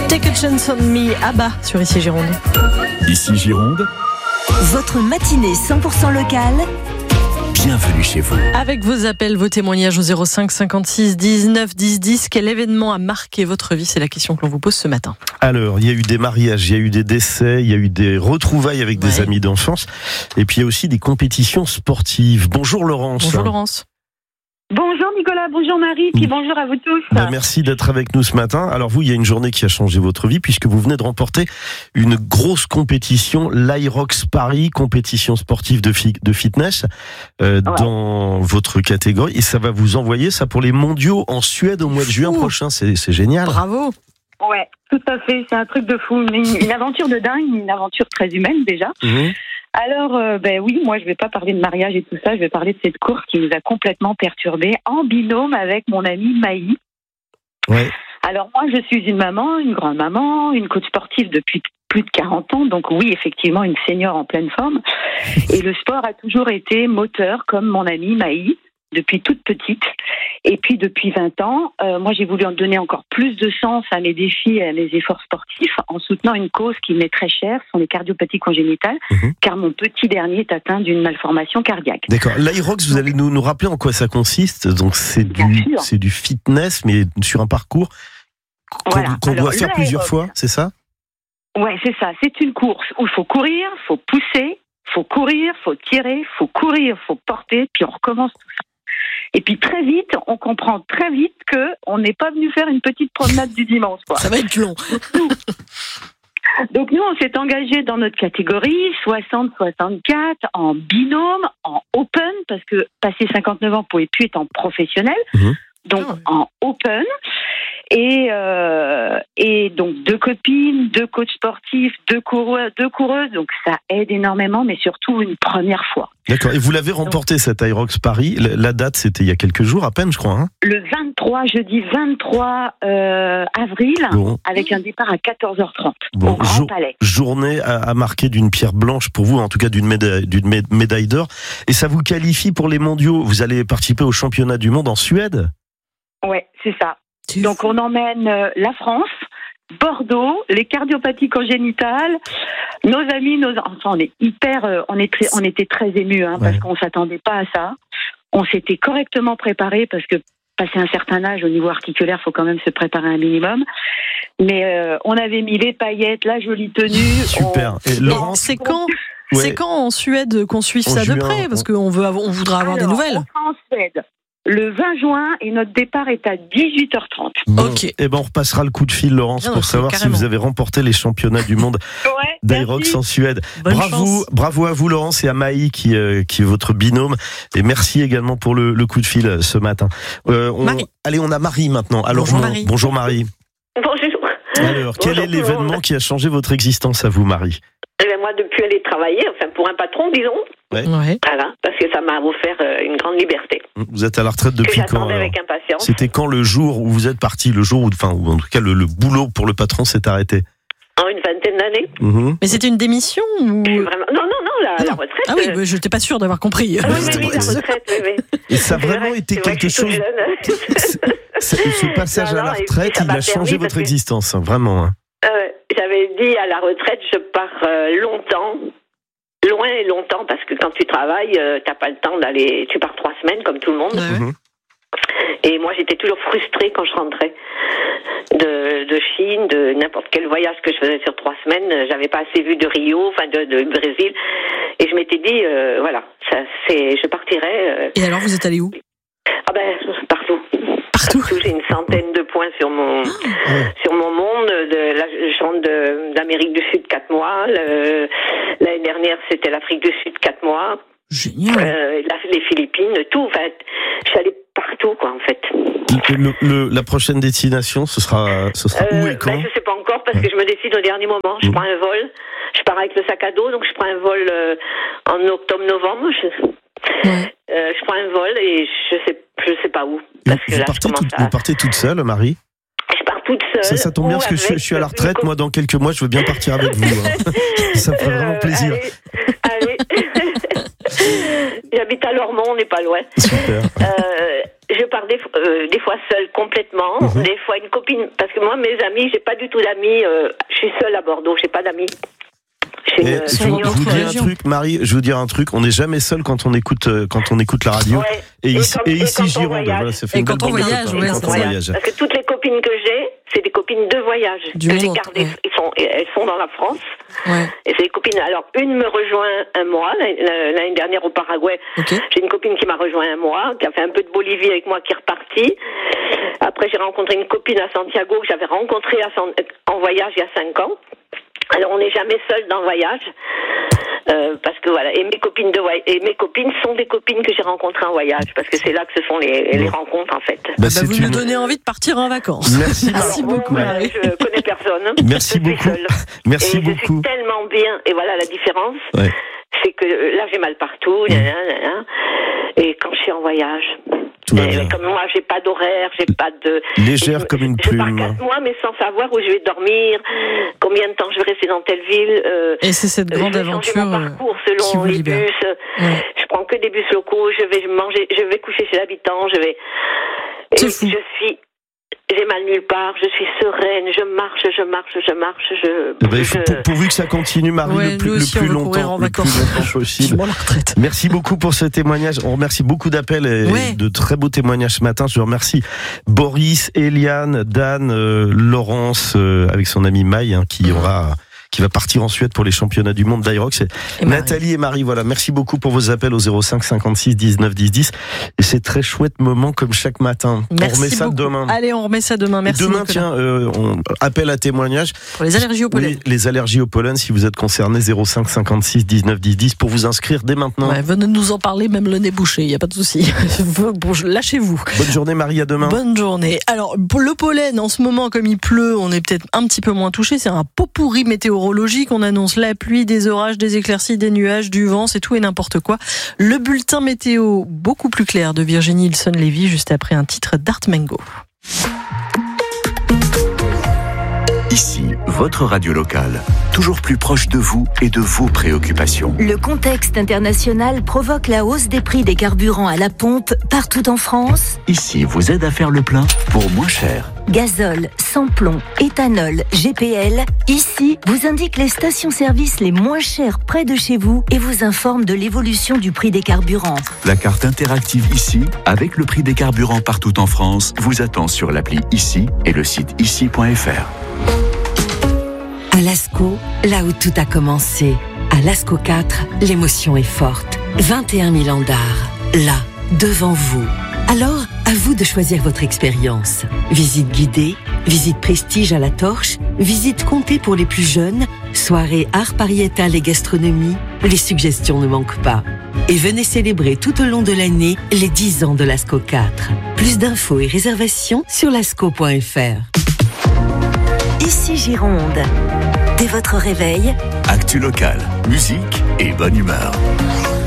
Take a chance on me, Abba sur Ici Gironde. Ici Gironde, Votre matinée 100% locale. bienvenue chez vous. Avec vos appels, vos témoignages au 05 56 19 10 10, quel événement a marqué votre vie? C'est la question que l'on vous pose ce matin. Alors, il y a eu des mariages, il y a eu des décès, il y a eu des retrouvailles avec des amis d'enfance, et puis il y a aussi des compétitions sportives. Bonjour Laurence. Bonjour Laurence. Bonjour Nicolas, bonjour Marie, puis bonjour à vous tous. Merci d'être avec nous ce matin. Alors vous, il y a une journée qui a changé votre vie puisque vous venez de remporter une grosse compétition, l'Irox Paris, compétition sportive de fitness dans votre catégorie. Et ça va vous envoyer ça pour les mondiaux en Suède au mois de juin prochain. C'est génial. Bravo. Ouais, tout à fait, c'est un truc de fou, une aventure de dingue, une aventure très humaine déjà. Alors, oui, moi je vais pas parler de mariage et tout ça, je vais parler de cette course qui nous a complètement perturbés en binôme avec mon amie Maï. Ouais. Alors moi je suis une maman, une grand-maman, une coach sportive depuis plus de 40 ans, donc oui, effectivement une senior en pleine forme. Et le sport a toujours été moteur comme mon amie Maï, depuis toute petite. Et puis depuis 20 ans, moi j'ai voulu en donner encore plus de sens à mes défis et à mes efforts sportifs en soutenant une cause qui m'est très chère, sont les cardiopathies congénitales, car mon petit dernier est atteint d'une malformation cardiaque. D'accord. L'Irox, vous allez nous rappeler en quoi ça consiste. Donc c'est du fitness, mais sur un parcours qu'on doit faire plusieurs fois, c'est ça? Ouais, c'est ça. C'est une course où il faut courir, il faut pousser, il faut courir, il faut tirer, il faut courir, il faut porter, puis on recommence tout ça. Et puis très vite, on comprend très vite qu'on n'est pas venu faire une petite promenade du dimanche, quoi. Ça va être long. Donc nous, on s'est engagé dans notre catégorie 60-64 en binôme, en open, parce que passé 59 ans, on ne pouvait plus être en professionnel. Donc en open. Et donc 2 copines, 2 coachs sportifs, 2 coureuses, donc ça aide énormément, mais surtout une première fois. D'accord, et vous l'avez remporté cette Irox Paris, la date c'était il y a quelques jours à peine je crois. Le 23, jeudi 23 avril, avec un départ à 14h30 au Grand Palais. Journée à marquer d'une pierre blanche pour vous, en tout cas d'une médaille d'or, et ça vous qualifie pour les mondiaux, vous allez participer au championnat du monde en Suède? Ouais, c'est ça. Donc on emmène la France, Bordeaux, les cardiopathies congénitales, nos amis, enfin on était très émus parce qu'on s'attendait pas à ça. On s'était correctement préparé parce que passé un certain âge au niveau articulaire, faut quand même se préparer un minimum. Mais on avait mis les paillettes, la jolie tenue. Super. Et Laurence, c'est quand en Suède qu'on suive ça de près, parce qu'on voudra avoir des nouvelles. On sera en Suède le 20 juin et notre départ est à 18h30. Ok. Et on repassera le coup de fil, Laurence, pour savoir si vous avez remporté les championnats du monde d'Irox en Suède. Bravo à vous, Laurence, et à Maï qui est votre binôme. Et merci également pour le coup de fil ce matin. Allez, on a Marie maintenant. Alors, bonjour Marie. Bonjour. Alors, quel est l'événement qui a changé votre existence à vous, Marie? Moi, depuis aller travailler, pour un patron, disons. Voilà, parce que ça m'a offert une grande liberté. Vous êtes à la retraite depuis quand? Avec impatience. C'était quand le jour où vous êtes parti, ou en tout cas le boulot pour le patron s'est arrêté? En une vingtaine d'années. Mais c'était une démission ou... Non, la retraite. Ah oui, je n'étais pas sûre d'avoir compris. La retraite, oui. Et ça a vraiment été quelque chose... Ce passage à la retraite, il a changé votre existence, vraiment. J'avais dit à la retraite, je pars longtemps, loin et longtemps, parce que quand tu travailles, t'as pas le temps d'aller. Tu pars 3 semaines comme tout le monde. Et moi, j'étais toujours frustrée quand je rentrais de Chine, de n'importe quel voyage que je faisais sur 3 semaines. J'avais pas assez vu de Rio, de Brésil, et je m'étais dit, je partirais. Et alors, vous êtes allé où? Partout. J'ai une centaine de points sur mon monde. Je rentre d'Amérique du Sud 4 mois. L'année dernière, c'était l'Afrique du Sud 4 mois. Génial. Les Philippines, tout. En fait, je suis allée partout, quoi, en fait. La prochaine destination, ce sera où et quand? Je sais pas encore parce que je me décide au dernier moment. Je prends un vol. Je pars avec le sac à dos, donc je prends un vol en octobre-novembre. Je prends un vol et je sais pas où. Parce que vous partez toute seule, Marie? Je pars toute seule. Ça tombe bien parce que je suis à la retraite. Moi, dans quelques mois, je veux bien partir avec vous. Ça me ferait vraiment plaisir. Allez. J'habite à Lormont, on n'est pas loin. Super. je pars des fois seule complètement, des fois une copine, parce que moi, mes amis, j'ai pas du tout d'amis, je suis seule à Bordeaux, j'ai pas d'amis. Je vous dis un truc, Marie, on n'est jamais seul quand on écoute la radio. Ouais. Et ici Gironde, voilà, ça fait et quand on voyage, parce que toutes les copines que j'ai, c'est des copines de voyage. J'ai gardé, elles sont dans la France. Ouais. Et c'est des copines. Alors, une me rejoint un mois, l'année dernière au Paraguay. Okay. J'ai une copine qui m'a rejoint un mois, qui a fait un peu de Bolivie avec moi, qui est repartie. Après, j'ai rencontré une copine à Santiago que j'avais rencontrée en voyage il y a 5 ans. Alors, on n'est jamais seul dans le voyage. Parce que voilà, et mes copines sont des copines que j'ai rencontrées en voyage, parce que c'est là que se font les rencontres en fait. Vous nous donnez envie de partir en vacances. Merci beaucoup. Marie. Je connais personne. Merci beaucoup. Merci beaucoup. Je suis tellement bien. Et voilà la différence. Ouais. C'est que là j'ai mal partout. Et quand je suis en voyage. Comme moi, j'ai pas d'horaire, j'ai pas de... Légère comme une plume. Je pars 4 mois, mais sans savoir où je vais dormir, combien de temps je vais rester dans telle ville. Et c'est cette grande aventure mon parcours selon les bus. Ouais. Je prends que des bus locaux, je vais manger, je vais coucher chez l'habitant, C'est fou. J'ai mal nulle part, je suis sereine, je marche. Pourvu que ça continue, Marie, le plus longtemps possible. Merci beaucoup pour ce témoignage. On remercie beaucoup d'appels et de très beaux témoignages ce matin. Je remercie Boris, Eliane, Dan, Laurence, avec son ami Maï, qui va partir en Suède pour les championnats du monde d'Irox. Nathalie et Marie, voilà. Merci beaucoup pour vos appels au 05 56 19 10 10. Et c'est très chouette moment comme chaque matin. Merci on remet ça beaucoup. Demain. Allez, on remet ça demain. Merci. Demain, tiens, on appelle à témoignage. Pour les allergies au pollen. Les allergies au pollen, si vous êtes concerné, 05 56 19 10 10 pour vous inscrire dès maintenant. Ouais, venez nous en parler, même le nez bouché, il n'y a pas de souci. Lâchez-vous. Bonne journée, Marie, à demain. Bonne journée. Alors, pour le pollen, en ce moment, comme il pleut, on est peut-être un petit peu moins touché. C'est un pot pourri météorologique. On annonce la pluie, des orages, des éclaircies, des nuages, du vent, c'est tout et n'importe quoi. Le bulletin météo beaucoup plus clair de Virginie Ilson-Lévy, juste après un titre d'Art Mengo. Ici, votre radio locale, toujours plus proche de vous et de vos préoccupations. Le contexte international provoque la hausse des prix des carburants à la pompe partout en France. Ici, vous aide à faire le plein pour moins cher. Gazole, sans-plomb, éthanol, GPL. Ici, vous indique les stations-service les moins chères près de chez vous et vous informe de l'évolution du prix des carburants. La carte interactive Ici, avec le prix des carburants partout en France, vous attend sur l'appli Ici et le site ici.fr. À Lascaux, là où tout a commencé. À Lascaux 4, l'émotion est forte. 21 000 ans d'art, là, devant vous. Alors, à vous de choisir votre expérience. Visite guidée, visite prestige à la torche, visite comptée pour les plus jeunes, soirée art pariétal et gastronomie, les suggestions ne manquent pas. Et venez célébrer tout au long de l'année les 10 ans de Lascaux 4. Plus d'infos et réservations sur lascaux.fr. Ici Gironde. Dès votre réveil, Actu locale, musique et bonne humeur.